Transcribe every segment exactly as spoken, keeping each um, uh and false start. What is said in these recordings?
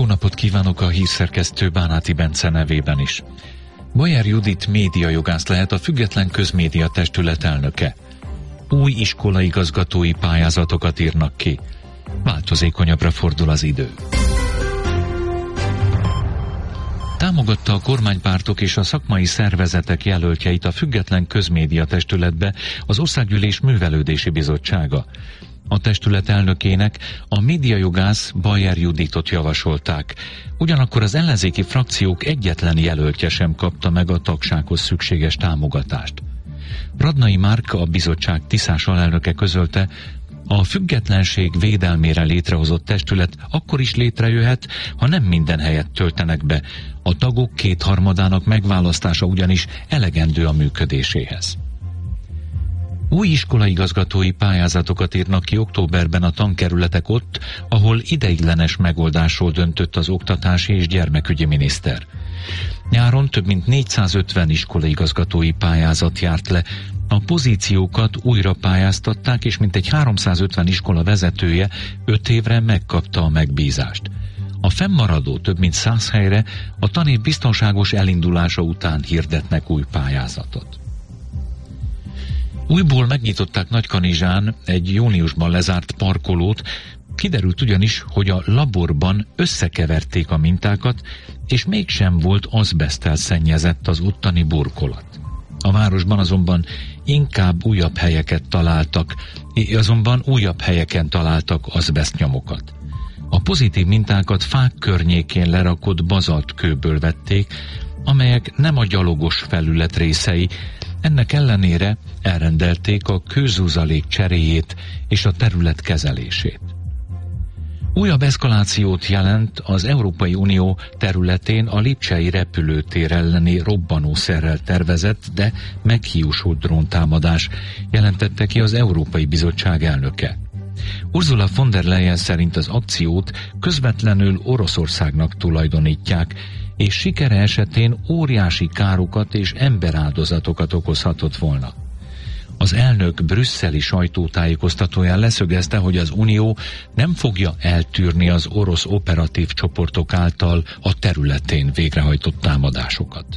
Jó napot kívánok a hírszerkesztő Bánáti Bence nevében is. Bajer Judit médiajogász lehet a Független Közmédia Testület elnöke. Új iskolaigazgatói pályázatokat írnak ki. Változékonyabbra fordul az idő. Támogatta a kormánypártok és a szakmai szervezetek jelöltjeit a Független Közmédia Testületbe az Országgyűlés Művelődési Bizottsága. A testület elnökének a médiajogász Bajer Juditot javasolták. Ugyanakkor az ellenzéki frakciók egyetlen jelöltje sem kapta meg a tagsághoz szükséges támogatást. Radnai Márk, a bizottság tiszás alelnöke közölte, a függetlenség védelmére létrehozott testület akkor is létrejöhet, ha nem minden helyet töltenek be. A tagok kétharmadának megválasztása ugyanis elegendő a működéséhez. Új iskolaigazgatói pályázatokat írnak ki októberben a tankerületek ott, ahol ideiglenes megoldásról döntött az oktatási és gyermekügyi miniszter. Nyáron több mint négyszázötven iskolaigazgatói pályázat járt le, a pozíciókat újra pályáztatták, és mintegy háromszázötven iskola vezetője öt évre megkapta a megbízást. A fennmaradó több mint száz helyre a tanév biztonságos elindulása után hirdetnek új pályázatot. Újból megnyitották Nagykanizsán egy júniusban lezárt parkolót, kiderült ugyanis, hogy a laborban összekeverték a mintákat, és mégsem volt azbeszttel szennyezett az ottani burkolat. A városban azonban inkább újabb helyeket találtak, azonban újabb helyeken találtak azbesztnyomokat. A pozitív mintákat fák környékén lerakott bazaltkőből vették, amelyek nem a gyalogos felület részei. Ennek ellenére elrendelték a kőzuzalék cseréjét és a terület kezelését. Újabb eszkalációt jelent az Európai Unió területén a lipcsei repülőtér elleni robbanószerrel tervezett, de meghiúsult dróntámadás, jelentette ki az Európai Bizottság elnöke. Ursula von der Leyen szerint az akciót közvetlenül Oroszországnak tulajdonítják, és sikere esetén óriási károkat és emberáldozatokat okozhatott volna. Az elnök brüsszeli sajtótájékoztatóján leszögezte, hogy az Unió nem fogja eltűrni az orosz operatív csoportok által a területén végrehajtott támadásokat.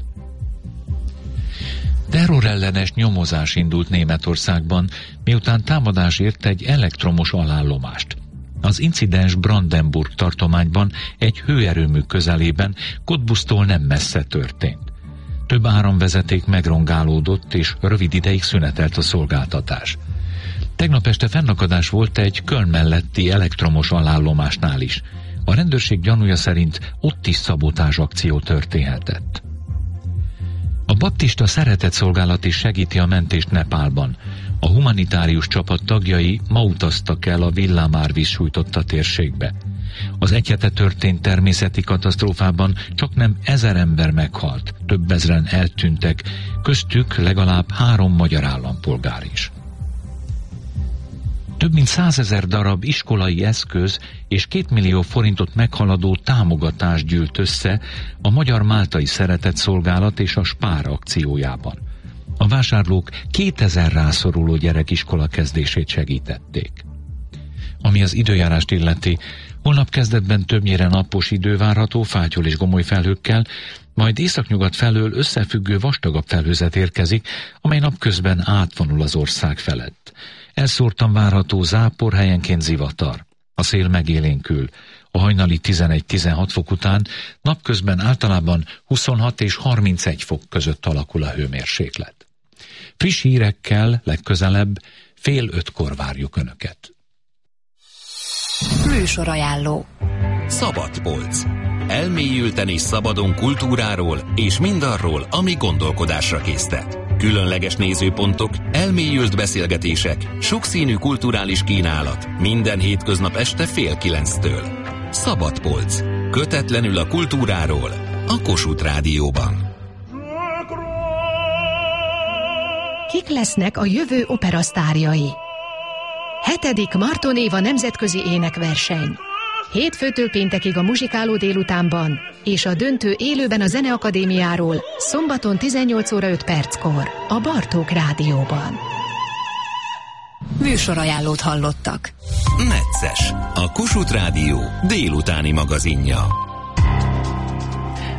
Terrorellenes nyomozás indult Németországban, miután támadás ért egy elektromos alállomást. Az incidens Brandenburg tartományban egy hőerőmű közelében, Cottbusztól nem messze történt. Több áramvezeték megrongálódott, és rövid ideig szünetelt a szolgáltatás. Tegnap este fennakadás volt egy Köln melletti elektromos alállomásnál is. A rendőrség gyanúja szerint ott is szabotázs akció történhetett. A baptista szeretetszolgálat is segíti a mentést Nepálban. A humanitárius csapat tagjai ma utaztak el a villámárvíz sújtotta térségbe. Az egy hete történt természeti katasztrófában csaknem ezer ember meghalt, több ezren eltűntek, köztük legalább három magyar állampolgár is. Több mint százezer darab iskolai eszköz és két millió forintot meghaladó támogatás gyűlt össze a Magyar Máltai Szeretetszolgálat és a Spár akciójában. A vásárlók kétezer rászoruló gyerekiskola kezdését segítették. Ami az időjárást illeti, holnap kezdetben többnyire napos idő várható, fátyol és gomoly felhőkkel, majd északnyugat felől összefüggő vastagabb felhőzet érkezik, amely napközben átvonul az ország felett. Elszórtan várható zápor, helyenként zivatar. A szél megélénkül. A hajnali tizenegy-tizenhat fok után napközben általában huszonhat és harmincegy fok között alakul a hőmérséklet. Friss hírekkel legközelebb fél ötkor várjuk Önöket. Műsorajánló. Szabadpolc. Elmélyülten és szabadon kultúráról és mindarról, ami gondolkodásra késztet. Különleges nézőpontok, elmélyült beszélgetések, sokszínű kulturális kínálat. Minden hétköznap este fél kilenctől. Szabadpolc. Kötetlenül a kultúráról a Kossuth Rádióban. Kik lesznek a jövő operasztárjai? Hetedik Marton Éva nemzetközi énekverseny. Hétfőtől péntekig a muzsikáló délutánban, és a döntő élőben a Zeneakadémiáról, szombaton tizennyolc óra öt perckor, a Bartók Rádióban. Műsorajánlót hallottak. Necces, a Kossuth Rádió délutáni magazinja.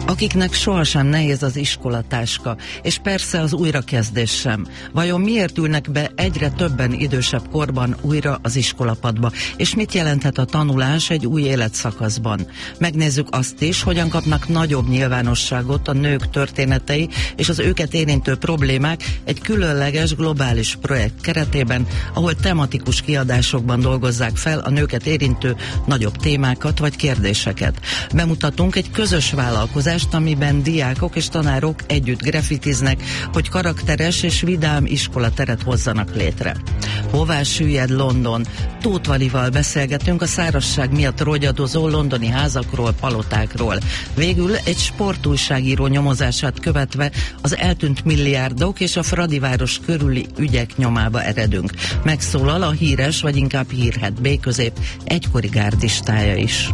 akiknek sohasem nehéz az iskolatáska, és persze az újrakezdés sem. Vajon miért ülnek be egyre többen idősebb korban újra az iskolapadba, és mit jelenthet a tanulás egy új életszakaszban? Megnézzük azt is, hogyan kapnak nagyobb nyilvánosságot a nők történetei és az őket érintő problémák egy különleges globális projekt keretében, ahol tematikus kiadásokban dolgozzák fel a nőket érintő nagyobb témákat vagy kérdéseket. Bemutatunk egy közös vállalkozást, amiben diákok és tanárok együtt grafitiznek, hogy karakteres és vidám iskolateret hozzanak létre. Hová süllyed London? Tóth Valival beszélgetünk a szárazság miatt rogyadozó londoni házakról, palotákról. Végül egy sportújságíró nyomozását követve az eltűnt milliárdok és a Fradiváros körüli ügyek nyomába eredünk. Megszólal a híres, vagy inkább hírhedt B-közép egykori gárdistája is.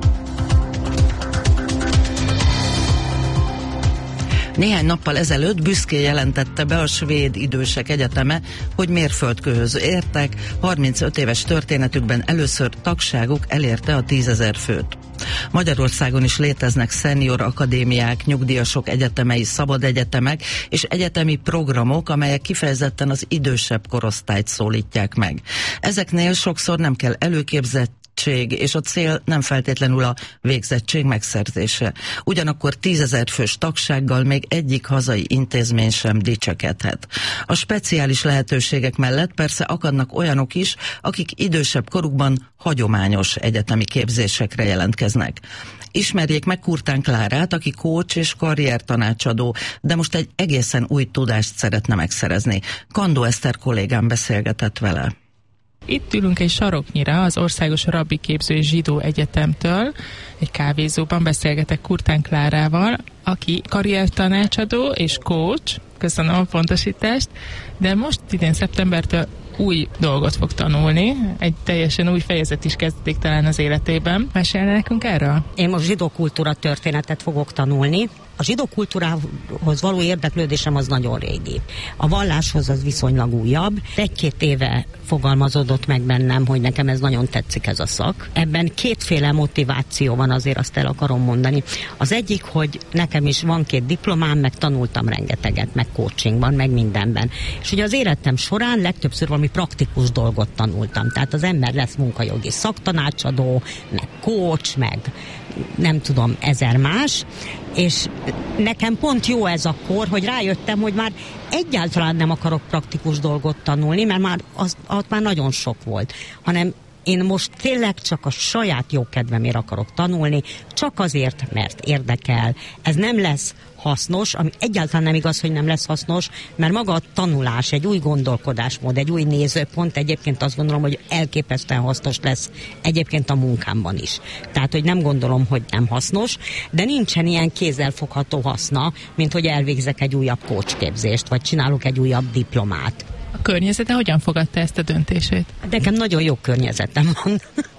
Néhány nappal ezelőtt büszkén jelentette be a Svéd Idősek Egyeteme, hogy mérföldkőhöz értek, harmincöt éves történetükben először tagságuk elérte a tízezer főt. Magyarországon is léteznek szenior akadémiák, nyugdíjasok egyetemei, szabad egyetemek és egyetemi programok, amelyek kifejezetten az idősebb korosztályt szólítják meg. Ezeknél sokszor nem kell előképzett és a cél nem feltétlenül a végzettség megszerzése. Ugyanakkor tízezer fős tagsággal még egyik hazai intézmény sem dicsekedhet. A speciális lehetőségek mellett persze akadnak olyanok is, akik idősebb korukban hagyományos egyetemi képzésekre jelentkeznek. Ismerjék meg Kurtán Klárát, aki coach és karriertanácsadó, de most egy egészen új tudást szeretne megszerezni. Kandó Eszter kollégám beszélgetett vele. Itt ülünk egy saroknyira az Országos Rabbi Képző és Zsidó Egyetemtől. Egy kávézóban beszélgetek Kurtán Klárával, aki karriertanácsadó és coach, köszönöm a pontosítást, de most idén szeptembertől új dolgot fog tanulni, egy teljesen új fejezet is kezdődik talán az életében. Mesélne nekünk erről? Én most zsidó kultúra történetet fogok tanulni. A zsidó kultúrához való érdeklődésem az nagyon régi. A valláshoz az viszonylag újabb. Egy-két éve fogalmazódott meg bennem, hogy nekem ez nagyon tetszik, ez a szak. Ebben kétféle motiváció van, azért azt el akarom mondani. Az egyik, hogy nekem is van két diplomám, meg tanultam rengeteget, meg coachingban, meg mindenben. És ugye az életem során legtöbbször valami praktikus dolgot tanultam. Tehát az ember lesz munkajogi szaktanácsadó, meg coach, meg nem tudom, ezer más, és nekem pont jó ez a kor, hogy rájöttem, hogy már egyáltalán nem akarok praktikus dolgot tanulni, mert már az, az már nagyon sok volt, hanem én most tényleg csak a saját jókedvemért akarok tanulni, csak azért, mert érdekel. Ez nem lesz hasznos, ami egyáltalán nem igaz, hogy nem lesz hasznos, mert maga a tanulás, egy új gondolkodásmód, egy új nézőpont, egyébként azt gondolom, hogy elképesztően hasznos lesz egyébként a munkámban is. Tehát, hogy nem gondolom, hogy nem hasznos, de nincsen ilyen kézzelfogható haszna, mint hogy elvégzek egy újabb coachképzést, vagy csinálok egy újabb diplomát. A környezete hogyan fogadta ezt a döntését? Nekem nagyon jó környezetem van.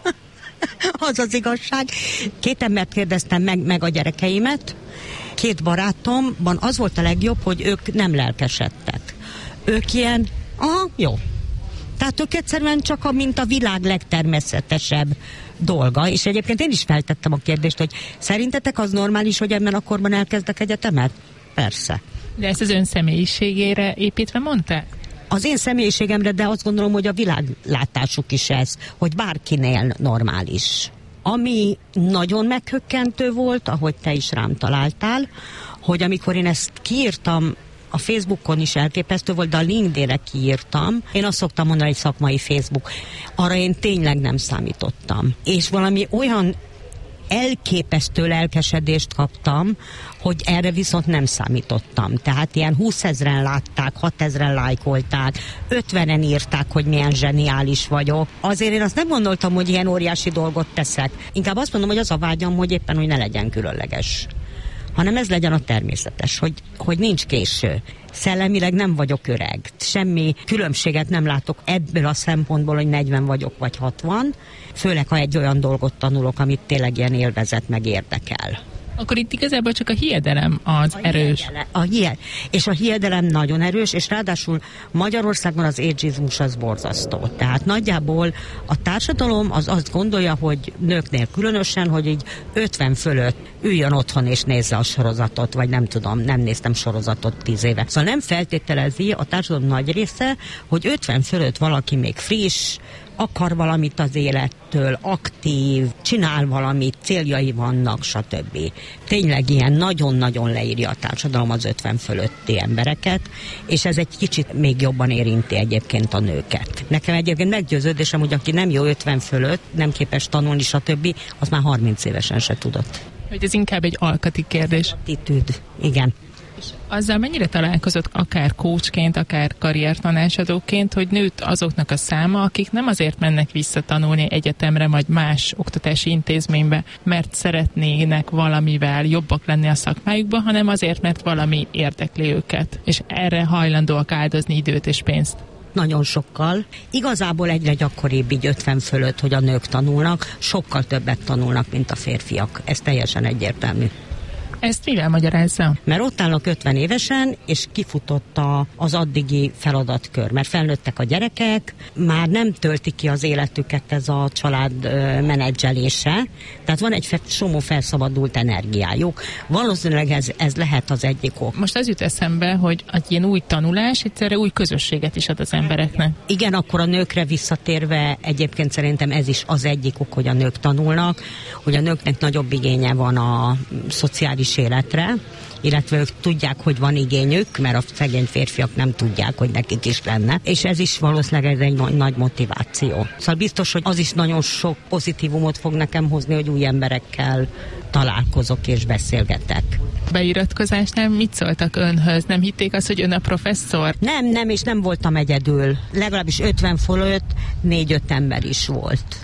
Az az igazság. Két embert kérdeztem meg, meg a gyerekeimet. Két barátomban az volt a legjobb, hogy ők nem lelkesedtek. Ők ilyen, aha, jó. Tehát ők egyszerűen csak a, mint a világ legtermészetesebb dolga, és egyébként én is feltettem a kérdést, hogy szerintetek az normális, hogy ebben a korban elkezdek egyetemet? Persze. De ezt az ön személyiségére építve mondták? Az én személyiségemre, de azt gondolom, hogy a világlátásuk is ez, hogy bárkinél normális. Ami nagyon meghökkentő volt, ahogy te is rám találtál, hogy amikor én ezt kiírtam, a Facebookon is elképesztő volt, de a LinkedInre kiírtam. Én azt szoktam mondani, hogy szakmai Facebook. Arra én tényleg nem számítottam. És valami olyan elképesztő lelkesedést kaptam, hogy erre viszont nem számítottam. Tehát ilyen húszezren látták, hatezren lájkolták, ötvenen írták, hogy milyen zseniális vagyok. Azért én azt nem gondoltam, hogy ilyen óriási dolgot teszek. Inkább azt mondom, hogy az a vágyam, hogy éppen, hogy ne legyen különleges, hanem ez legyen a természetes, hogy, hogy nincs késő. Szellemileg nem vagyok öreg. Semmi különbséget nem látok ebből a szempontból, hogy negyven vagyok, vagy hatvan. Főleg, ha egy olyan dolgot tanulok, amit tényleg ilyen élvezet meg érdekel. Akkor itt igazából csak a hiedelem az a erős. Hiedelem, a hie, és a hiedelem nagyon erős, és ráadásul Magyarországon az ageizmus az borzasztó. Tehát nagyjából a társadalom az azt gondolja, hogy nőknél különösen, hogy így ötven fölött üljön otthon és nézze a sorozatot, vagy nem tudom, nem néztem sorozatot tíz éve. Szóval nem feltételezi a társadalom nagy része, hogy ötven fölött valaki még friss, akar valamit az élettől, aktív, csinál valamit, céljai vannak, stb. Tényleg ilyen nagyon-nagyon leírja a társadalom az ötven fölötti embereket, és ez egy kicsit még jobban érinti egyébként a nőket. Nekem egyébként meggyőződésem, hogy aki nem jó ötven fölött, nem képes tanulni, stb., az már harminc évesen se tudott. Hogy ez inkább egy alkati kérdés. Attitűd, igen. Azzal mennyire találkozott akár coachként, akár karriertanácsadóként, hogy nőtt azoknak a száma, akik nem azért mennek vissza tanulni egyetemre, vagy más oktatási intézménybe, mert szeretnének valamivel jobbak lenni a szakmájukban, hanem azért, mert valami érdekli őket, és erre hajlandóak áldozni időt és pénzt. Nagyon sokkal. Igazából egyre gyakoribb így ötven fölött, hogy a nők tanulnak, sokkal többet tanulnak, mint a férfiak. Ez teljesen egyértelmű. Ezt mivel magyarázza? Mert ott állnak ötven évesen, és kifutott a, az addigi feladatkör, mert felnőttek a gyerekek, már nem töltik ki az életüket ez a család ö, menedzselése, tehát van egy csomó felszabadult energiájuk. Valószínűleg ez, ez lehet az egyik ok. Most az jut eszembe, hogy egy ilyen új tanulás egyszerre új közösséget is ad az embereknek. Igen, akkor a nőkre visszatérve egyébként szerintem ez is az egyik ok, hogy a nők tanulnak, hogy a nőknek nagyobb igénye van a szociális életre, illetve ők tudják, hogy van igényük, mert a szegény férfiak nem tudják, hogy nekik is lenne. És ez is valószínűleg ez egy nagy motiváció. Szóval biztos, hogy az is nagyon sok pozitívumot fog nekem hozni, hogy új emberekkel találkozok és beszélgetek. Beiratkozásnál mit szóltak önhöz? Nem hitték azt, hogy ön a professzor? Nem, nem, és nem voltam egyedül. Legalábbis ötven fölött négy-öt ember is volt.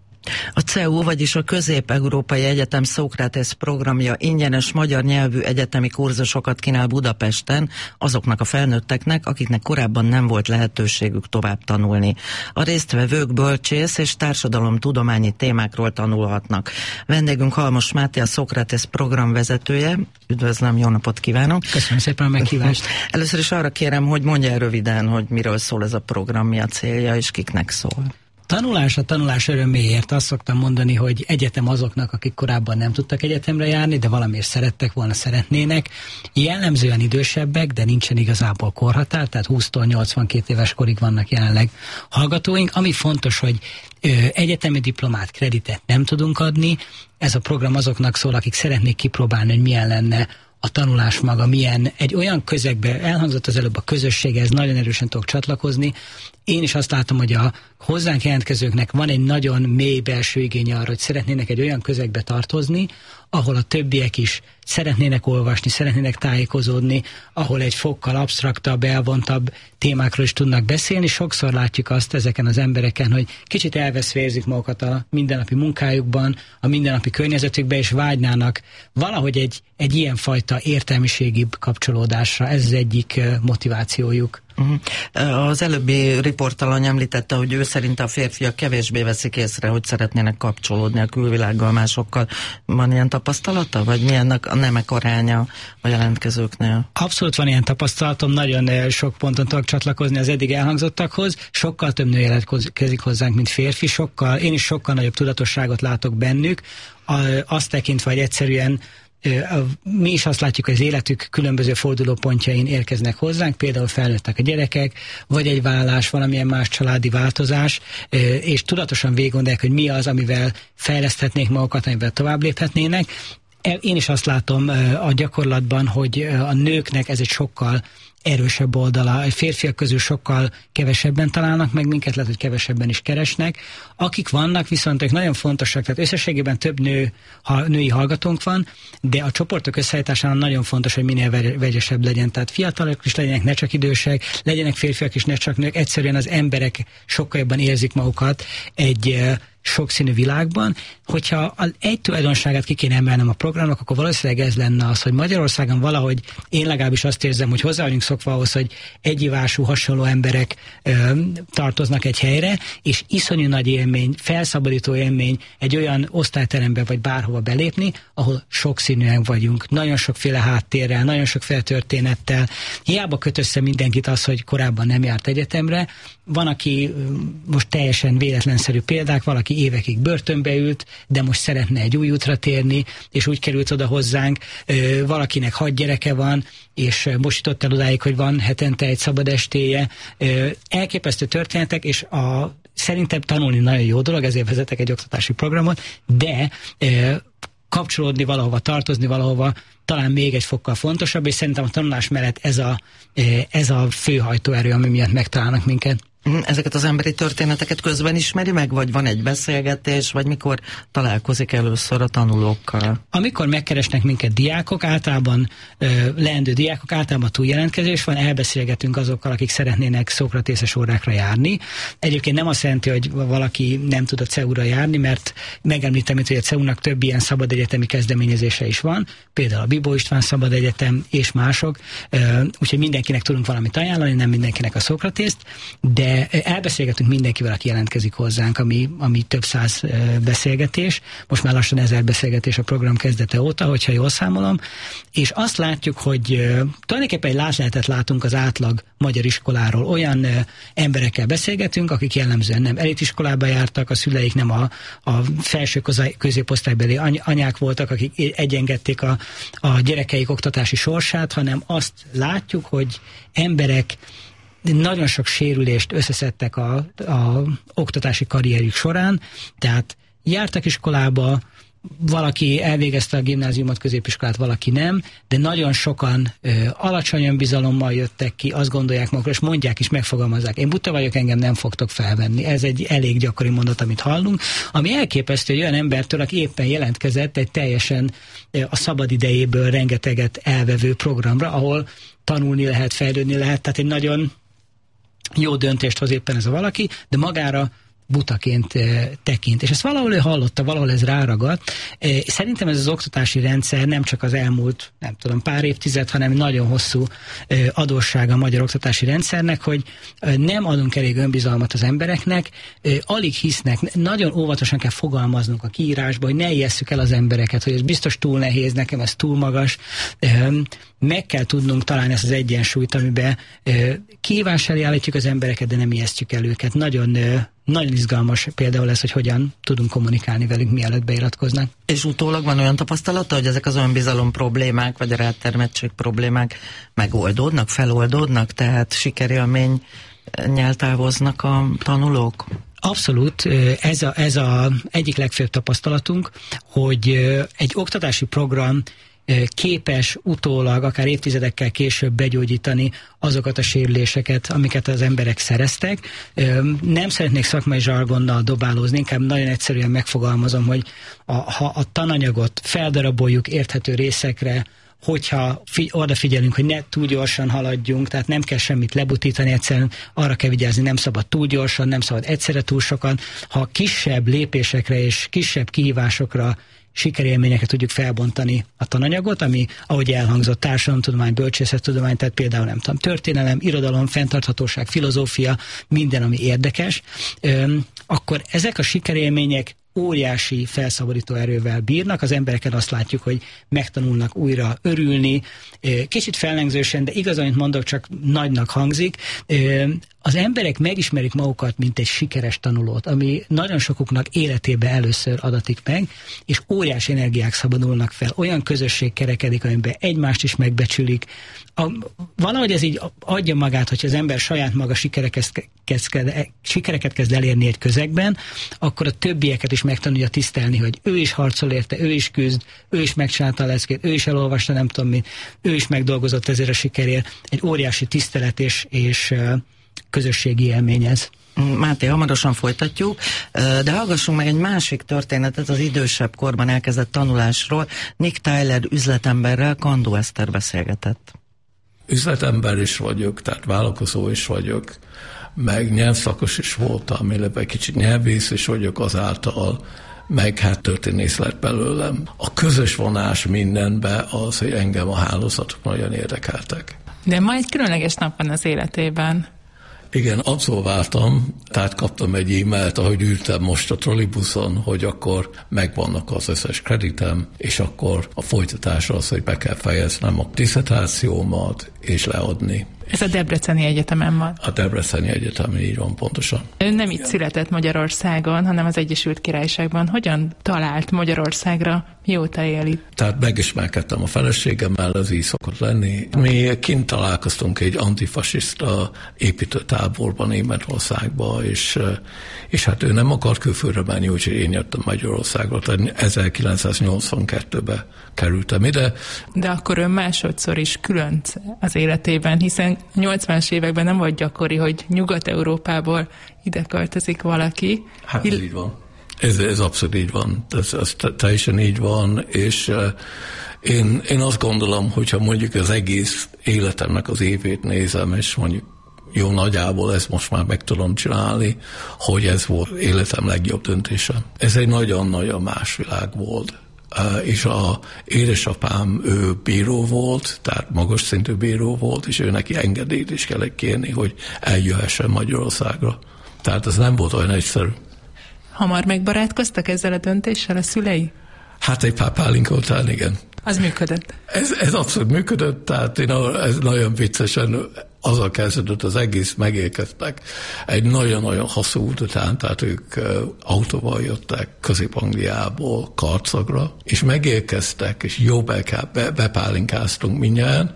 A cé e u, vagyis a Közép-Európai Egyetem Szókratész programja ingyenes magyar nyelvű egyetemi kurzusokat kínál Budapesten azoknak a felnőtteknek, akiknek korábban nem volt lehetőségük tovább tanulni. A résztvevők bölcsész és társadalomtudományi témákról tanulhatnak. Vendégünk Halmos Máté, a Szókratész program vezetője. Üdvözlöm, jó napot kívánok! Köszönöm szépen a meghívást! Először is arra kérem, hogy mondja el röviden, hogy miről szól ez a program, mi a célja és kiknek szól. Tanulás a tanulás öröméért. Azt szoktam mondani, hogy egyetem azoknak, akik korábban nem tudtak egyetemre járni, de valamiért szerettek volna, szeretnének. Jellemzően idősebbek, de nincsen igazából korhatár, tehát húsztól nyolcvankét éves korig vannak jelenleg hallgatóink. Ami fontos, hogy ö, egyetemi diplomát, kreditet nem tudunk adni. Ez a program azoknak szól, akik szeretnék kipróbálni, hogy milyen lenne a tanulás maga, milyen egy olyan közegbe, elhangzott az előbb a közösség, ez nagyon erősen tudok csatlakozni. Én is azt látom, hogy a hozzánk jelentkezőknek van egy nagyon mély belső igény arra, hogy szeretnének egy olyan közegbe tartozni, ahol a többiek is szeretnének olvasni, szeretnének tájékozódni, ahol egy fokkal absztraktabb, elvontabb témákról is tudnak beszélni. Sokszor látjuk azt ezeken az embereken, hogy kicsit elveszve érzik magukat a mindennapi munkájukban, a mindennapi környezetükben, és vágynának valahogy egy, egy ilyenfajta értelmiségibb kapcsolódásra. Ez az egyik motivációjuk. Uh-huh. Az előbbi riportalany említette, hogy ő szerint a férfiak kevésbé veszik észre, hogy szeretnének kapcsolódni a külvilággal, másokkal. Van ilyen tapasztalata? Vagy milyen a nemek aránya a jelentkezőknél? Abszolút van ilyen tapasztalatom, nagyon sok ponton tudok csatlakozni az eddig elhangzottakhoz. Sokkal több nő jelentkezik hozzánk, mint férfi. Sokkal, én is sokkal nagyobb tudatosságot látok bennük. Azt tekintve, hogy egyszerűen mi is azt látjuk, hogy az életük különböző fordulópontjain érkeznek hozzánk, például felnőttek a gyerekek, vagy egy vállás, valamilyen más családi változás, és tudatosan végiggondolják, hogy mi az, amivel fejleszthetnék magukat, amivel tovább léphetnének. Én is azt látom a gyakorlatban, hogy a nőknek ez egy sokkal erősebb oldala. A férfiak közül sokkal kevesebben találnak meg minket, lehet, hogy kevesebben is keresnek. Akik vannak, viszont ők nagyon fontosak, tehát összességében több nő, ha, női hallgatónk van, de a csoportok összeállításánál nagyon fontos, hogy minél vegyesebb legyen. Tehát fiatalok is legyenek, ne csak idősek, legyenek férfiak is, ne csak nők. Egyszerűen az emberek sokkal jobban érzik magukat egy sokszínű világban, hogyha egy tulajdonságát ki kéne emelnem a programnak, akkor valószínűleg ez lenne az, hogy Magyarországon valahogy én legalábbis azt érzem, hogy hozzá vagyunk szokva ahhoz, hogy egyivású hasonló emberek ö, tartoznak egy helyre, és iszonyú nagy élmény, felszabadító élmény egy olyan osztályterembe vagy bárhova belépni, ahol sokszínűen vagyunk, nagyon sokféle háttérrel, nagyon sokféle történettel. Hiába köt össze mindenkit az, hogy korábban nem járt egyetemre. Van, aki most teljesen véletlenszerű példák, valaki évekig börtönbe ült, de most szeretne egy új útra térni, és úgy került oda hozzánk. Valakinek hat gyereke van, és most jutott el odáig, hogy van hetente egy szabad estéje. Elképesztő történetek, és a, szerintem tanulni nagyon jó dolog, ezért vezetek egy oktatási programot, de kapcsolódni valahova, tartozni valahova talán még egy fokkal fontosabb, és szerintem a tanulás mellett ez a, ez a fő hajtóerő, ami miatt megtalálnak minket. Ezeket az emberi történeteket közben ismeri meg, vagy van egy beszélgetés, vagy mikor találkozik először a tanulókkal? Amikor megkeresnek minket diákok, általában ö, leendő diákok, általában túljelentkezés van, elbeszélgetünk azokkal, akik szeretnének szókratészes órákra járni. Egyébként nem azt jelenti, hogy valaki nem tud a cé e u-ra járni, mert megemlítem itt, hogy a cé e u-nak több ilyen szabad egyetemi kezdeményezése is van, például a Bibó István Szabad Egyetem és mások, ö, úgyhogy mindenkinek tudunk valamit ajánlani, nem mindenkinek a Szókratészt, de elbeszélgetünk mindenkivel, aki jelentkezik hozzánk, ami, ami több száz beszélgetés, most már lassan ezer beszélgetés a program kezdete óta, hogyha jól számolom, és azt látjuk, hogy tulajdonképpen egy látleletet látunk az átlag magyar iskoláról. Olyan emberekkel beszélgetünk, akik jellemzően nem elitiskolába jártak, a szüleik nem a, a felső középosztálybeli anyák voltak, akik egyengedték a, a gyerekeik oktatási sorsát, hanem azt látjuk, hogy emberek nagyon sok sérülést összeszedtek a, a oktatási karrierjük során, tehát jártak iskolába, valaki elvégezte a gimnáziumot, középiskolát, valaki nem, de nagyon sokan ö, alacsony önbizalommal jöttek ki, azt gondolják magukra, és mondják is, megfogalmazzák. Én buta vagyok, engem nem fogtok felvenni. Ez egy elég gyakori mondat, amit hallunk, ami elképesztő, hogy olyan embertől, aki éppen jelentkezett egy teljesen ö, a szabad idejéből rengeteget elvevő programra, ahol tanulni lehet, fejlődni lehet, tehát egy nagyon jó döntést hoz éppen ez a valaki, de magára butaként e, tekint. És ezt valahol ő hallotta, valahol ez ráragadt. E, szerintem ez az oktatási rendszer nem csak az elmúlt, nem tudom, pár évtized, hanem nagyon hosszú e, adóssága a magyar oktatási rendszernek, hogy e, nem adunk elég önbizalmat az embereknek, e, alig hisznek, nagyon óvatosan kell fogalmaznunk a kiírásba, hogy ne ijesszük el az embereket, hogy ez biztos túl nehéz, nekem ez túl magas. E, meg kell tudnunk találni ezt az egyensúlyt, amiben e, kihívás elé állítjuk az embereket, de nem ijesztjük el őket. Nagyon e, Nagyon izgalmas például ez, hogy hogyan tudunk kommunikálni velük, mielőtt beiratkoznak. És utólag van olyan tapasztalata, hogy ezek az önbizalom problémák, vagy a rátermettség problémák megoldódnak, feloldódnak, tehát sikerélménnyel távoznak a tanulók? Abszolút, ez a, ez a egyik legfőbb tapasztalatunk, hogy egy oktatási program képes utólag, akár évtizedekkel később begyógyítani azokat a sérüléseket, amiket az emberek szereztek. Nem szeretnék szakmai zsargonnal dobálózni, inkább nagyon egyszerűen megfogalmazom, hogy a, ha a tananyagot feldaraboljuk érthető részekre, hogyha fi, odafigyelünk, hogy ne túl gyorsan haladjunk, tehát nem kell semmit lebutítani, egyszerűen arra kell vigyázni, nem szabad túl gyorsan, nem szabad egyszerre túl sokan. Ha kisebb lépésekre és kisebb kihívásokra, sikerélményeket tudjuk felbontani a tananyagot, ami, ahogy elhangzott, társadalomtudomány, bölcsészettudomány, tehát például nem tudom, történelem, irodalom, fenntarthatóság, filozófia, minden, ami érdekes, öm, akkor ezek a sikerélmények óriási felszabadító erővel bírnak, az embereken azt látjuk, hogy megtanulnak újra örülni, kicsit fellengzősen, de igaz, amit mondok, csak nagynak hangzik. Az emberek megismerik magukat, mint egy sikeres tanulót, ami nagyon sokuknak életében először adatik meg, és óriási energiák szabadulnak fel. Olyan közösség kerekedik, amiben egymást is megbecsülik. A, valahogy ez így adja magát, hogy az ember saját maga sikereket kezd, sikereket kezd elérni egy közegben, akkor a többieket is megtanulja tisztelni, hogy ő is harcol érte, ő is küzd, ő is megcsinálta a leckét, ő is elolvasta nem tudom mit, ő is megdolgozott ezért a sikerért. Egy óriási tisztelet és, és közösségi élmény ez. Máté, hamarosan folytatjuk, de hallgassunk meg egy másik történetet az idősebb korban elkezdett tanulásról. Nick Tyler üzletemberrel Kandó Eszter beszélgetett. Üzletember is vagyok, tehát vállalkozó is vagyok. meg nyelvszakos is voltam, illetve kicsit nyelvész is vagyok azáltal, meg hát történész lett belőlem. A közös vonás mindenbe az, hogy engem a hálózatok nagyon érdekeltek. De ma egy különleges nap van az életében. Igen, abszolváltam, tehát kaptam egy e-mailt, ahogy ültem most a trollibuszon, hogy akkor megvannak az összes kreditem, és akkor a folytatás az, hogy be kell fejeznem a diszertációmat, és leadni. Ez a Debreceni Egyetemen van. A Debreceni Egyetemen, így van, pontosan. Ön nem itt született Magyarországon, hanem az Egyesült Királyságban. Hogyan talált Magyarországra? Mióta él itt? Tehát megismerkedtem a feleségemmel, ez így szokott lenni. Mi kint találkoztunk egy antifasiszta építőtáborban Németországban, és, és hát ő nem akart külföldre menni, úgyhogy én jöttem Magyarországra. Tehát ezerkilencszáznyolcvankettőben kerültem ide. De akkor ön másodszor is különc az életében, hiszen nyolcvanas években nem volt gyakori, hogy Nyugat-Európából ide költözik valaki. Hát ez így van. Ez, ez abszolút így van. Ez, ez teljesen így van, és uh, én, én azt gondolom, hogyha mondjuk az egész életemnek az évét nézem, és mondjuk jó nagyjából ezt most már meg tudom csinálni, hogy ez volt életem legjobb döntése. Ez egy nagyon-nagyon más világ volt. Uh, és a édesapám, ő bíró volt, tehát magas szintű bíró volt, és ő neki engedélyt is kellett kérni, hogy eljöhessen Magyarországra. Tehát ez nem volt olyan egyszerű. Hamar megbarátkoztak ezzel a döntéssel a szülei? Hát egy pár pálinka után, igen. Az működött? Ez, ez abszolút működött, tehát én, ez nagyon viccesen azzal kezdődött az egész, megérkeztek egy nagyon-nagyon hosszú út után, tehát ők autóval jöttek Közép-Angliából Karcagra, és megérkeztek, és jó be, be, bepálinkáztunk mindjárt,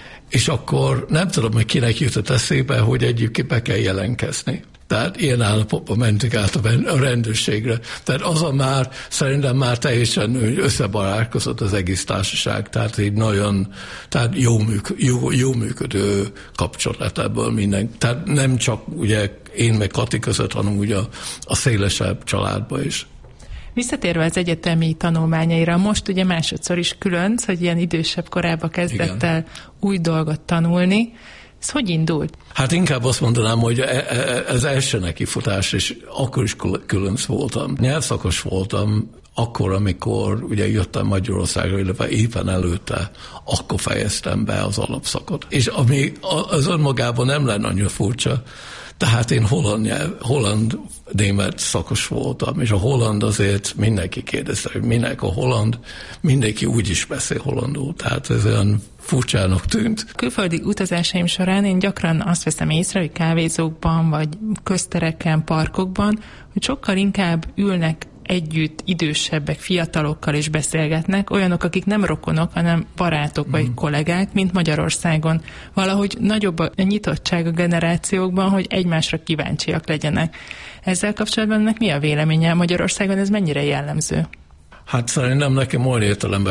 és akkor nem tudom, hogy kinek jutott eszébe, hogy egyébként be kell jelentkezni. Tehát ilyen állapotban mentük át a rendőrségre. Tehát azon már, szerintem már teljesen összebarátkozott az egész társaság. Tehát egy nagyon, tehát jó, műk, jó, jó működő kapcsolat ebből minden. Tehát nem csak ugye én meg Kati között, hanem ugye a, a szélesebb családba is. Visszatérve az egyetemi tanulmányaira, most ugye másodszor is különc, hogy ilyen idősebb korában kezdett el új dolgot tanulni. Ez hogy indult? Hát inkább azt mondanám, hogy ez első nekifutás, és akkor is különc voltam. Nyelvszakos voltam, akkor, amikor ugye jöttem Magyarországra, illetve éppen előtte, akkor fejeztem be az alapszakot. És ami az önmagában nem lenne annyira furcsa, tehát én holland, nyelv, holland német szakos voltam, és a holland azért mindenki kérdezte, hogy minek a holland, mindenki úgy is beszél hollandul, tehát ez olyan furcsának tűnt. Külföldi utazásaim során én gyakran azt veszem észre, hogy kávézókban, vagy köztereken, parkokban, hogy sokkal inkább ülnek együtt idősebbek, fiatalokkal is beszélgetnek, olyanok, akik nem rokonok, hanem barátok vagy mm. kollégák, mint Magyarországon. Valahogy nagyobb a nyitottság a generációkban, hogy egymásra kíváncsiak legyenek. Ezzel kapcsolatban ennek mi a véleménye? Magyarországon ez mennyire jellemző? Hát szerintem nekem olyan értelemben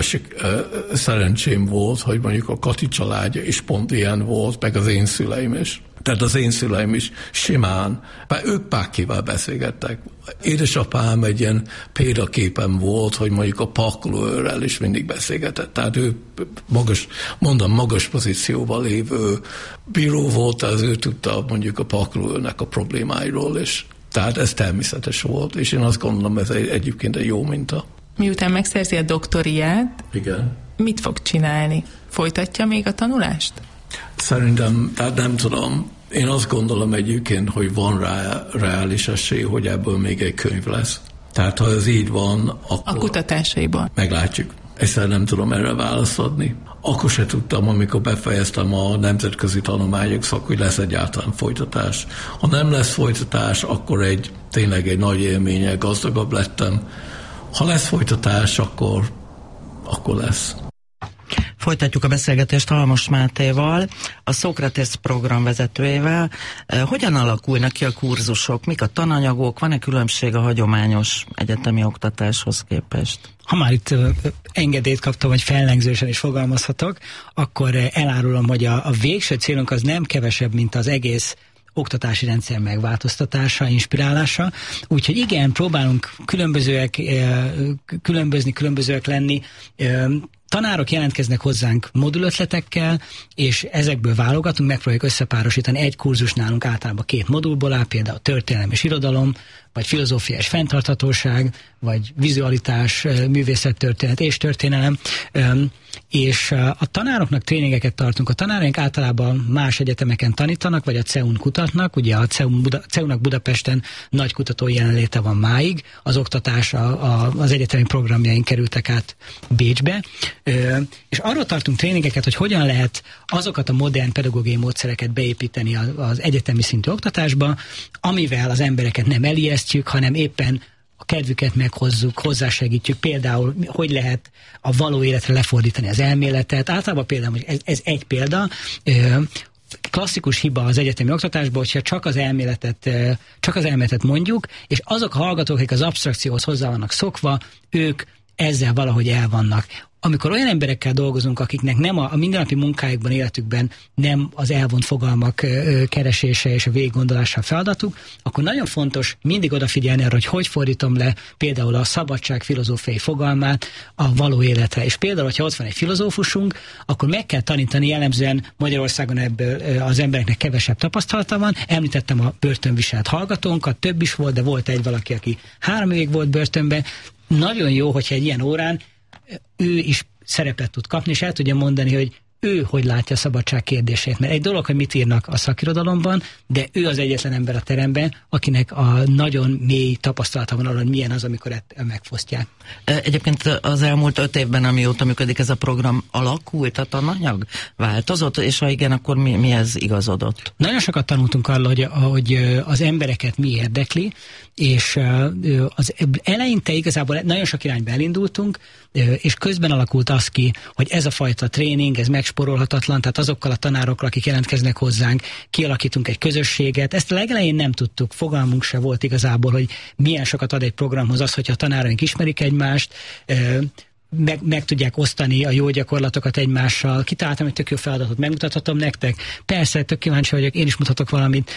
szerencsém volt, hogy mondjuk a Kati családja is pont ilyen volt, meg az én szüleim is. Tehát az én szüleim is simán, bár ők bárkivel beszélgettek. Édesapám egy ilyen példaképem volt, hogy mondjuk a parkolóőrrel is mindig beszélgetett. Tehát ő magas, mondom, magas pozícióban lévő bíró volt, az ő tudta mondjuk a parkolóőrnek a problémáiról is. Tehát ez természetes volt, és én azt gondolom, ez egy, egyébként egy jó minta. Miután megszerzi a doktoriát, igen, mit fog csinálni? Folytatja még a tanulást? Szerintem, tehát nem tudom. Én azt gondolom egyébként, hogy van rá reális esély, hogy ebből még egy könyv lesz. Tehát ha ez így van, akkor... A kutatásaiból. Meglátjuk. Egyszerűen nem tudom erre választ adni. Akkor se tudtam, amikor befejeztem a nemzetközi tanulmányok szak, hogy lesz egyáltalán folytatás. Ha nem lesz folytatás, akkor egy tényleg egy nagy élménye, gazdagabb lettem. Ha lesz folytatás, akkor, akkor lesz. Folytatjuk a beszélgetést Halmos Mátéval, a Szókratész program vezetőjével. Hogyan alakulnak ki a kurzusok? Mik a tananyagok? Van-e különbség a hagyományos egyetemi oktatáshoz képest? Ha már itt engedélyt kaptam, hogy fellengzősen is fogalmazhatok, akkor elárulom, hogy a, a végső célunk az nem kevesebb, mint az egész oktatási rendszer megváltoztatása, inspirálása. Úgyhogy igen, próbálunk különbözőek, különbözni, különbözőek lenni, tanárok jelentkeznek hozzánk modulötletekkel, és ezekből válogatunk, megpróbáljuk összepárosítani. Egy kurzus nálunk általában két modulból áll, például történelem és irodalom, vagy filozófia és fenntarthatóság, vagy vizualitás, művészettörténet és történelem. És a tanároknak tréningeket tartunk. A tanáraink általában más egyetemeken tanítanak, vagy a cé e u-n kutatnak. Ugye a cé e u Buda, cé e u-nak Budapesten nagy kutatói jelenléte van máig. Az oktatás, a, a, az egyetemi programjaink kerültek át Bécsbe. És arról tartunk tréningeket, hogy hogyan lehet azokat a modern pedagógiai módszereket beépíteni az egyetemi szintű oktatásba, amivel az embereket nem elijesztjük, hanem éppen a kedvüket meghozzuk, hozzásegítjük, például hogy lehet a való életre lefordítani az elméletet. Általában például, ez, ez egy példa, klasszikus hiba az egyetemi oktatásban, hogyha csak az elméletet, csak az elméletet mondjuk, és azok a hallgatók, akik az absztrakcióhoz hozzá vannak szokva, ők ezzel valahogy el vannak. Amikor olyan emberekkel dolgozunk, akiknek nem a, a mindennapi munkájukban, életükben nem az elvont fogalmak ö, keresése és a végiggondolása a feladatuk, akkor nagyon fontos mindig odafigyelni arra, hogy hogy fordítom le például a szabadság filozófiai fogalmát a való életre. És például, hogyha ott van egy filozófusunk, akkor meg kell tanítani, jellemzően Magyarországon ebből ö, az embereknek kevesebb tapasztalata van. Említettem a börtönviselt hallgatónkat, több is volt, de volt egy valaki, aki három évig volt börtönben. Nagyon jó, hogyha egy ilyen órán ő is szerepet tud kapni, és el tudja mondani, hogy ő hogy látja a szabadság kérdését. Mert egy dolog, hogy mit írnak a szakirodalomban, de ő az egyetlen ember a teremben, akinek a nagyon mély tapasztalata van arra, hogy milyen az, amikor ezt megfosztják. Egyébként az elmúlt öt évben, amióta működik ez a program, alakult a tananyag? Változott? És ha igen, akkor mi, mi ez igazodott? Nagyon sokat tanultunk arról, hogy, hogy az embereket mi érdekli, és az eleinte igazából nagyon sok irányba elindultunk, és közben alakult az ki, hogy ez a fajta tréning, ez megsporolhatatlan, tehát azokkal a tanárokkal, akik jelentkeznek hozzánk, kialakítunk egy közösséget. Ezt a legelején nem tudtuk, fogalmunk se volt igazából, hogy milyen sokat ad egy programhoz az, hogyha a tanáraink ismerik egymást, meg, meg tudják osztani a jó gyakorlatokat egymással. Kitaláltam egy tök jó feladatot, megmutathatom nektek. Persze, tök kíváncsi vagyok, én is mutatok valamit.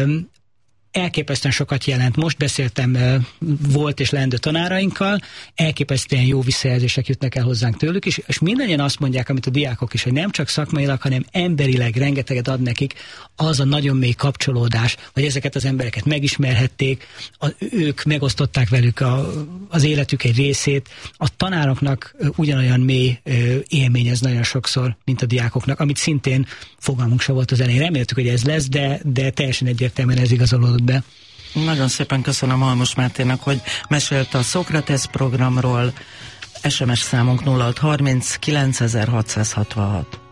Elképesztően sokat jelent. Most beszéltem volt és leendő tanárainkkal, elképesztően jó visszajelzések jutnak el hozzánk tőlük is, és mindannyian azt mondják, amit a diákok is, hogy nem csak szakmailag, hanem emberileg rengeteget ad nekik az a nagyon mély kapcsolódás, hogy ezeket az embereket megismerhették, a, ők megosztották velük a, az életük egy részét. A tanároknak ugyanolyan mély élmény ez nagyon sokszor, mint a diákoknak, amit szintén fogalmunk se volt az elején. Reméltük, hogy ez lesz, de, de teljesen egyértelműen ez igazolódott be. Nagyon szépen köszönöm Halmos Máténak, hogy mesélte a Szokratész programról. es em es számunk nulla hat harminc kilencezer-hatszázhatvanhat.